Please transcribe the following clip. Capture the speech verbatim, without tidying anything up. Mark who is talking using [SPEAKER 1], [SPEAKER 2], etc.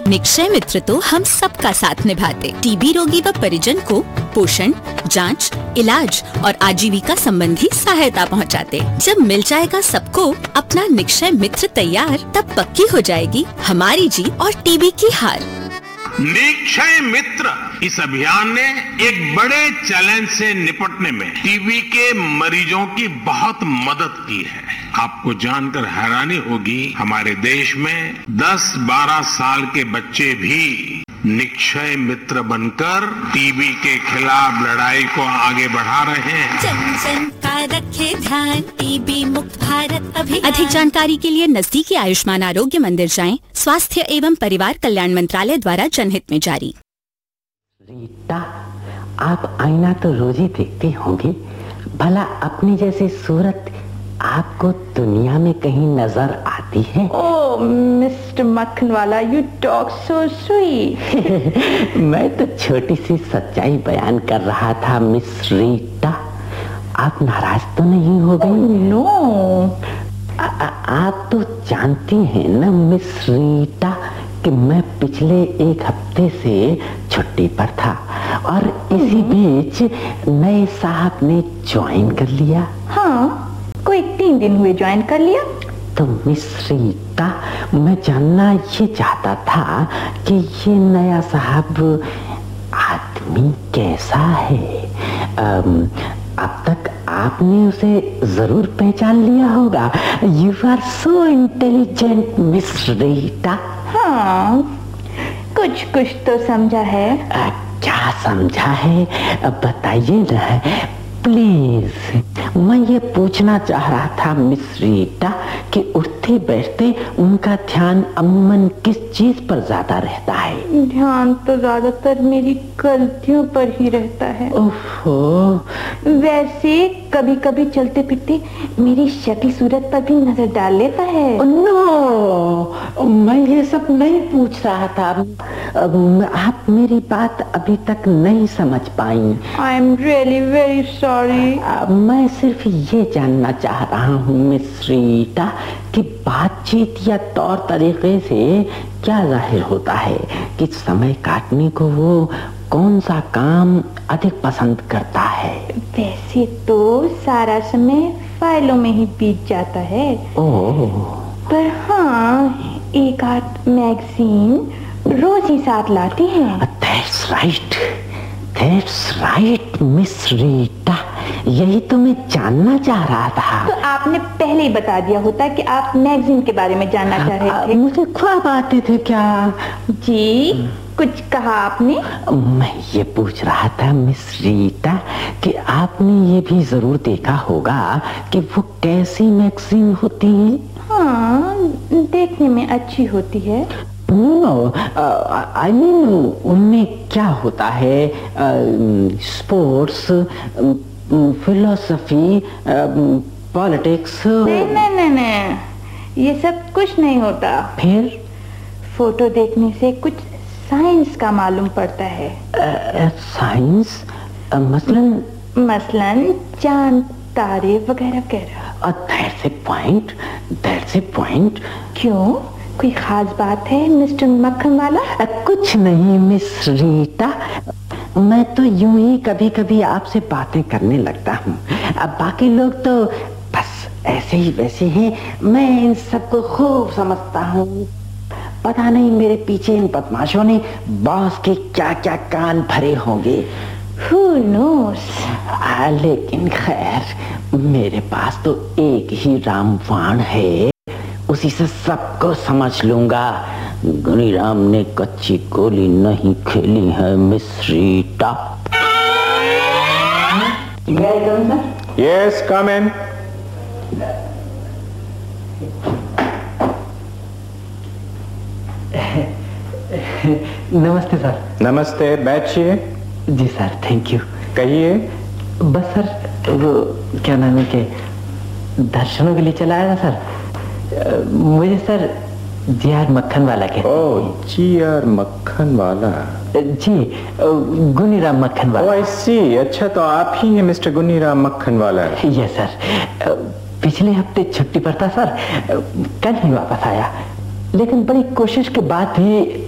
[SPEAKER 1] निक्षय मित्र तो हम सबका साथ निभाते। टीबी रोगी व परिजन को पोषण, जांच, इलाज और आजीविका संबंधी सहायता पहुंचाते। जब मिल जाएगा सबको अपना निक्षय मित्र तैयार, तब पक्की हो जाएगी हमारी जीत और टीबी की हार।
[SPEAKER 2] निक्षय मित्र इस अभियान ने एक बड़े चैलेंज से निपटने में टीबी के मरीजों की बहुत मदद की है। आपको जानकर हैरानी होगी, हमारे देश में दस बारह साल के बच्चे भी निक्षय मित्र बनकर टीबी के खिलाफ लड़ाई को आगे बढ़ा रहे हैं।
[SPEAKER 1] जन जन का रखे ध्यान, टीबी मुक्त भारत अभियान। अधिक जानकारी के लिए नजदीकी आयुष्मान आरोग्य मंदिर जाएं। स्वास्थ्य एवं परिवार कल्याण मंत्रालय द्वारा जनहित में जारी।
[SPEAKER 3] रीता, आप आईना तो रोज ही देखते होंगे, भला अपनी जैसी सूरत आपको दुनिया में कहीं नजर आती है?
[SPEAKER 4] ओह mister makhanwala, you talk so sweet.
[SPEAKER 3] मैं तो छोटी सी सच्चाई बयान कर रहा था मिस रीटा। आप नाराज तो नहीं हो गई?
[SPEAKER 4] नो
[SPEAKER 3] oh, आप तो जानती हैं ना मिस रीटा कि मैं पिछले एक हफ्ते से छुट्टी पर था और इसी बीच नए साहब ने ज्वाइन कर लिया।
[SPEAKER 4] हाँ, कोई तीन दिन हुए ज्वाइन कर लिया।
[SPEAKER 3] तो मिस रीता, मैं जानना ये चाहता था कि ये नया साहब आदमी कैसा है? अम, अब तक आपने उसे जरूर पहचान लिया होगा। You are so intelligent miss Rita.
[SPEAKER 4] हाँ, कुछ कुछ तो समझा है।
[SPEAKER 3] आ, क्या समझा है बताइए ना प्लीज। मैं ये पूछना चाह रहा था मिस रीटा कि उठते बैठते उनका ध्यान अमूमन किस चीज पर ज्यादा रहता है?
[SPEAKER 4] ध्यान तो ज्यादातर मेरी गलतियों पर ही रहता है।
[SPEAKER 3] ओहो।
[SPEAKER 4] वैसे कभी कभी चलते फिरते मेरी शक्ल सूरत पर भी नजर डाल लेता है।
[SPEAKER 3] नो, मैं ये सब नहीं पूछ रहा था। आप मेरी बात अभी तक नहीं समझ पाई।
[SPEAKER 4] I am really very sorry.
[SPEAKER 3] मैं सिर्फ ये जानना चाह रहा हूँ मिस रीटा कि बातचीत या तौर तरीके से क्या जाहिर होता है कि समय काटने को वो कौन सा काम अधिक पसंद करता है?
[SPEAKER 4] वैसे तो सारा समय फाइलों में ही बीत जाता है।
[SPEAKER 3] ओह।
[SPEAKER 4] पर हाँ, एक आध मैगजीन रोज ही साथ लाती है।
[SPEAKER 3] That's right, that's right miss Rita, यही तो मैं जानना चाह रहा था।
[SPEAKER 4] तो आपने पहले ही बता दिया होता कि आप मैगजीन के बारे में जानना चाह रहे थे।
[SPEAKER 3] मुझे ख्वाब आते थे क्या?
[SPEAKER 4] जी, कुछ कहा आपने?
[SPEAKER 3] मैं ये पूछ रहा था मिस रीटा कि आपने ये भी जरूर देखा होगा कि वो कैसी मैगजीन होती है?
[SPEAKER 4] हाँ, देखने में अच्छी होती है।
[SPEAKER 3] नो, आई मीन उनमें क्या होता है? Sports, philosophy, politics?
[SPEAKER 4] नहीं नहीं नहीं नहीं, ये सब कुछ नहीं होता।
[SPEAKER 3] फिर?
[SPEAKER 4] फोटो देखने से कुछ साइंस का मालूम पड़ता है।
[SPEAKER 3] साइंस? मसलन?
[SPEAKER 4] मसलन चांद, तारे वगैरह वगैरह।
[SPEAKER 3] That's a point, that's a point.
[SPEAKER 4] क्यों, कोई खास बात है मिस्टर मक्खनवाला?
[SPEAKER 3] कुछ नहीं मिस रीटा, मैं तो यूं ही कभी कभी आपसे बातें करने लगता हूँ। अब बाकी लोग तो बस ऐसे ही वैसे हैं, मैं इन सबको खूब समझता हूँ। पता नहीं मेरे पीछे इन बदमाशों ने बॉस के क्या क्या कान भरे होंगे।
[SPEAKER 4] Who knows?
[SPEAKER 3] आ, लेकिन खैर मेरे पास तो एक ही रामबाण है, उसी से सबको समझ लूंगा। गुनीराम ने कच्ची गोली नहीं खेली है मिस रीटा।
[SPEAKER 5] यस, कम इन।
[SPEAKER 3] नमस्ते सर।
[SPEAKER 5] नमस्ते, बैठिए।
[SPEAKER 3] जी सर, थैंक यू।
[SPEAKER 5] कहिए।
[SPEAKER 3] बस सर, वो क्या नाम है के दर्शनों के लिए चला आया था सर। मुझे सर जी आर मक्खनवाला के।
[SPEAKER 5] ओह, जी आर मक्खनवाला।
[SPEAKER 3] जी, गुनीराम मक्खनवाला।
[SPEAKER 5] ओह, आई सी। अच्छा, तो आप ही हैं मिस्टर गुनीराम मक्खनवाला?
[SPEAKER 3] यस सर, पिछले हफ्ते छुट्टी पर था सर, कल ही वापस आया, लेकिन बड़ी कोशिश के बाद भी